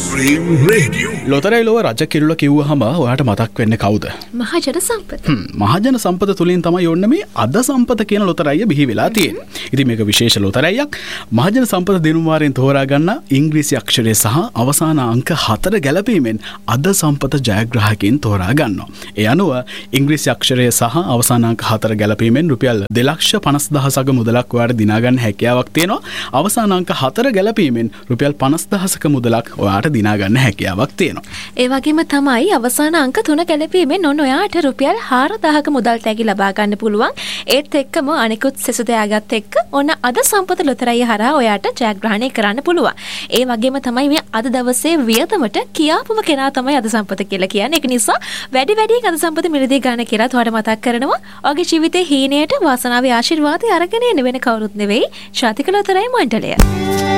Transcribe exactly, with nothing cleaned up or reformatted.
Supreme Radio. ලොතරැයි ලොව රජ කිරුළ කිව්වහම ඔයාට මතක් වෙන්නේ කවුද? මහජන සම්පත. හ්ම් මහජන සම්පත තුලින් තමයි යොන්න මේ අද සම්පත කියන ලොතරැයිය බිහි වෙලා තියෙන්නේ. ඉතින් මේක විශේෂ ලොතරැයියක්. මහජන සම්පත දිනුම් වාරයෙන් තෝරා ගන්න ඉංග්‍රීසි අක්ෂරය සහ අවසාන අංක හතර ගැලපීමෙන් අද සම්පත ජයග්‍රාහකයන් තෝරා ගන්නවා. ඒ අනුව ඉංග්‍රීසි අක්ෂරය සහ අවසාන අංක හතර ගැලපීමෙන් රුපියල් දෙලක්ෂ පනස් දහසක මුදලක් ඔයාට දිනා ගන්න හැකියාවක් තියෙනවා. අවසාන අංක හතර ගැලපීමෙන් රුපියල් පනස් දහසක මුදලක් ඔයාට දිනා ගන්න හැකියාවක් තියෙනවා. ඒ වගේම තමයි අවසාන අංක තුන ගැලපීමෙන් ඔන්න ඔයාට රුපියල් හාරදහක මුදල් තෑගි ලබා ගන්න පුළුවන්. ඒත් එක්කම අනිකුත් සෙසු දෙයාගත් එක්ක ඔන්න අද සම්පත ලොතරැයිය හරහා ඔයාට ජයග්‍රහණය කරන්න පුළුවන්. ඒ වගේම තමයි මේ අද දවසේ වියදමට කියාපුම කෙනා තමයි අද සම්පත කියලා කියන්නේ. ඒක නිසා වැඩි වැඩියෙන් අද සම්පත මිලදී ගන්න කියලා ඔයාලට මතක් කරනවා. ඔයාගේ ජීවිතේ හීනයට වාසනාවේ ආශිර්වාදය අරගෙන එන්න වෙන කවුරුත් නෙවෙයි ජාතික ලොතරැයි මණ්ඩලය.